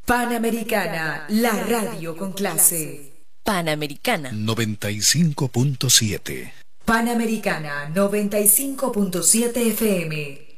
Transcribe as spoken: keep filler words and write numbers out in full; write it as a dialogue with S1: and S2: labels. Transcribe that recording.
S1: Panamericana, la radio con clase.
S2: Panamericana
S3: noventa y cinco punto siete.
S1: Panamericana noventa y cinco punto siete F M.